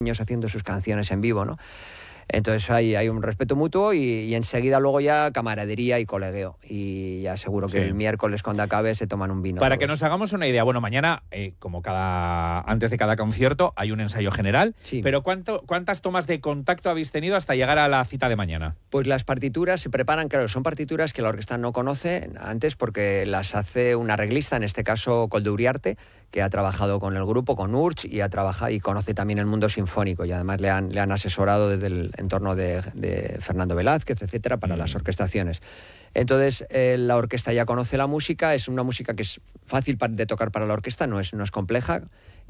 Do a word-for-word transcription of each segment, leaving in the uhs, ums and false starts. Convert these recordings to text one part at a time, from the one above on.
años haciendo sus canciones en vivo, ¿no? Entonces hay, hay un respeto mutuo y, y enseguida luego ya camaradería y colegueo. Y ya seguro que sí. El miércoles cuando acabe se toman un vino. Para todos. Que nos hagamos una idea, bueno, mañana, eh, como cada antes de cada concierto, hay un ensayo general. Sí. Pero ¿cuánto, ¿cuántas tomas de contacto habéis tenido hasta llegar a la cita de mañana? Pues las partituras se preparan, claro, son partituras que la orquesta no conoce antes porque las hace un arreglista, en este caso Koldo Uriarte, que ha trabajado con el grupo, con Urch, y ha trabajado y conoce también el mundo sinfónico, y además le han, le han asesorado desde el entorno de, de Fernando Velázquez, etcétera, para mm. las orquestaciones. Entonces, eh, la orquesta ya conoce la música, es una música que es fácil de tocar para la orquesta, no es, no es compleja,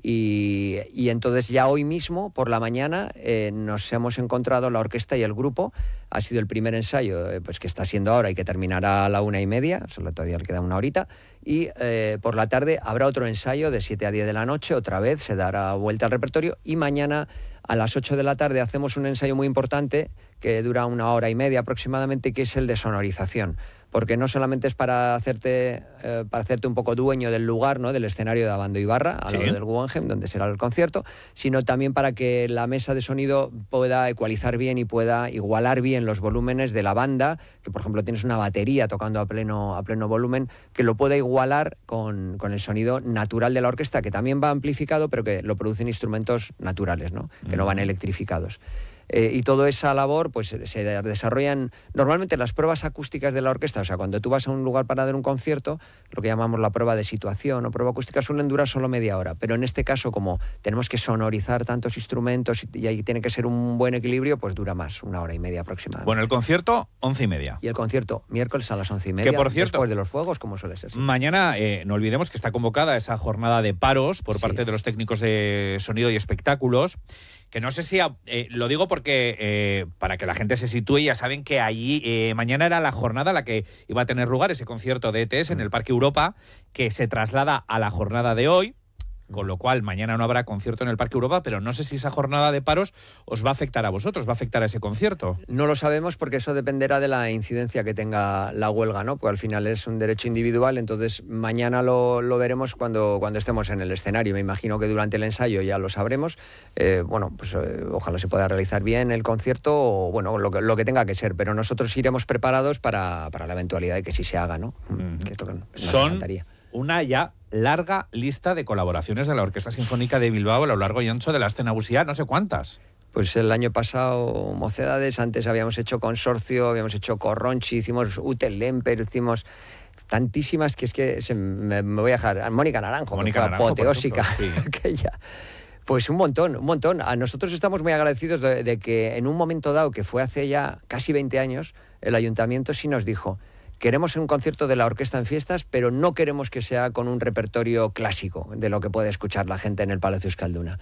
y, y entonces ya hoy mismo, por la mañana, eh, nos hemos encontrado la orquesta y el grupo. Ha sido el primer ensayo, eh, pues que está siendo ahora y que terminará a la una y media, solo todavía le queda una horita, y eh, por la tarde habrá otro ensayo de siete a diez de la noche, otra vez se dará vuelta al repertorio, y mañana a las ocho de la tarde hacemos un ensayo muy importante que dura una hora y media aproximadamente, que es el de sonorización, porque no solamente es para hacerte eh, para hacerte un poco dueño del lugar, ¿no?, del escenario de Abando Ibarra, al lado sí. del Guggenheim, donde será el concierto, sino también para que la mesa de sonido pueda ecualizar bien y pueda igualar bien los volúmenes de la banda, que por ejemplo tienes una batería tocando a pleno, a pleno volumen, que lo pueda igualar con, con el sonido natural de la orquesta, que también va amplificado, pero que lo producen instrumentos naturales, ¿no?, que mm. no van electrificados. Eh, y toda esa labor pues se desarrollan normalmente las pruebas acústicas de la orquesta. O sea, cuando tú vas a un lugar para dar un concierto, lo que llamamos la prueba de situación o prueba acústica, suelen durar solo media hora, pero en este caso, como tenemos que sonorizar tantos instrumentos y ahí tiene que ser un buen equilibrio, pues dura más, una hora y media aproximadamente. Bueno, el concierto, once y media. Y el concierto, miércoles a las once y media, que por cierto, después de los fuegos, como suele ser. Sí. Mañana, eh, no olvidemos que está convocada esa jornada de paros por sí. parte de los técnicos de sonido y espectáculos, que no sé si, eh, lo digo porque eh, para que la gente se sitúe, ya saben que allí eh, mañana era la jornada a la que iba a tener lugar ese concierto de E T S en el Parque Europa, que se traslada a la jornada de hoy, con lo cual mañana no habrá concierto en el Parque Europa, pero no sé si esa jornada de paros os va a afectar a vosotros, va a afectar a ese concierto. No lo sabemos porque eso dependerá de la incidencia que tenga la huelga, ¿no? Porque al final es un derecho individual, entonces mañana lo, lo veremos cuando, cuando estemos en el escenario. Me imagino que durante el ensayo ya lo sabremos. Eh, bueno, pues eh, ojalá se pueda realizar bien el concierto o bueno, lo que, lo que tenga que ser, pero nosotros iremos preparados para, para la eventualidad de que sí se haga, ¿no? Mm-hmm. Que esto que nos Son encantaría. Una ya larga lista de colaboraciones de la Orquesta Sinfónica de Bilbao a lo largo y ancho de la escena Nagusía, no sé cuántas. Pues el año pasado Mocedades, antes habíamos hecho Consorcio, habíamos hecho Corronchi, hicimos Ute Lemper, hicimos tantísimas que es que se me, me voy a dejar. Mónica Naranjo, Mónica que fue Naranjo, apoteósica. Por ejemplo, sí. Aquella. Pues un montón, un montón. A nosotros estamos muy agradecidos de, de que en un momento dado, que fue hace ya casi veinte años, el ayuntamiento sí nos dijo: queremos un concierto de la orquesta en fiestas, pero no queremos que sea con un repertorio clásico de lo que puede escuchar la gente en el Palacio Euskalduna.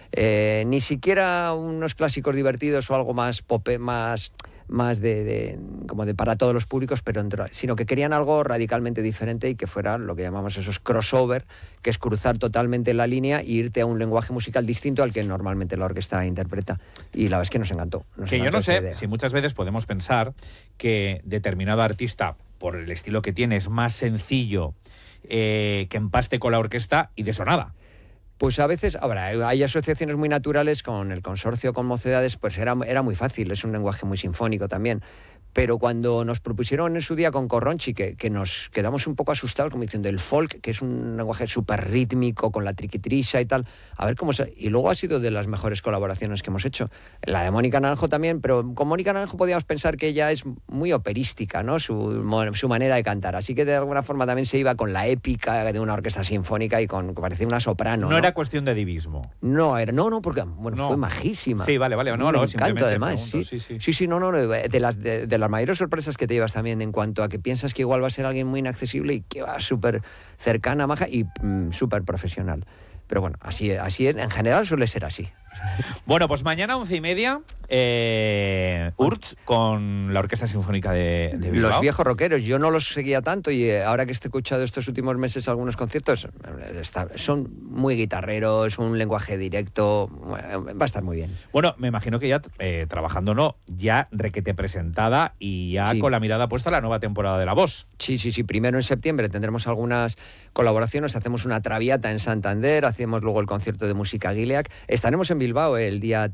Eh, ni siquiera unos clásicos divertidos o algo más pop, más, más de, de como de para todos los públicos, pero entre, sino que querían algo radicalmente diferente y que fuera lo que llamamos esos crossover, que es cruzar totalmente la línea e irte a un lenguaje musical distinto al que normalmente la orquesta interpreta. Y la verdad es que nos encantó. Nos que encantó yo no sé idea. Si muchas veces podemos pensar que determinado artista, por el estilo que tiene, es más sencillo eh, que empaste con la orquesta y de eso nada. Pues a veces, ahora, hay asociaciones muy naturales con el Consorcio, con Mocedades, pues era, era muy fácil, es un lenguaje muy sinfónico también. Pero cuando nos propusieron en su día con Corronchi, que, que nos quedamos un poco asustados, como diciendo el folk, que es un lenguaje súper rítmico, con la triquitrisa y tal, a ver cómo se... Y luego ha sido de las mejores colaboraciones que hemos hecho. La de Mónica Naranjo también, pero con Mónica Naranjo podíamos pensar que ella es muy operística, ¿no?, su, su manera de cantar. Así que de alguna forma también se iba con la épica de una orquesta sinfónica y con, parecía una soprano. No, ¿no? era cuestión de divismo. No, era, no, no, porque bueno, no. fue majísima. Sí, vale, vale. No, un no, encanto además. Pregunto, sí. sí, sí. sí, sí, no, no, no de las de, de las mayores sorpresas que te llevas también en cuanto a que piensas que igual va a ser alguien muy inaccesible y que va súper cercana, maja y mm, súper profesional. Pero bueno, así, así es, en general suele ser así. Bueno, pues mañana once y media, eh, Urts con la Orquesta Sinfónica de, de Bilbao. Los viejos rockeros, yo no los seguía tanto y eh, ahora que he escuchado estos últimos meses algunos conciertos, eh, está, son muy guitarreros, un lenguaje directo, bueno, va a estar muy bien. Bueno, me imagino que ya eh, trabajando, no, ya requete presentada y ya Sí. con la mirada puesta a la nueva temporada de La Voz. Sí, sí, sí. Primero en septiembre tendremos algunas colaboraciones. Hacemos una traviata en Santander, hacemos luego el concierto de música Gilead. Estaremos en Bilbao el día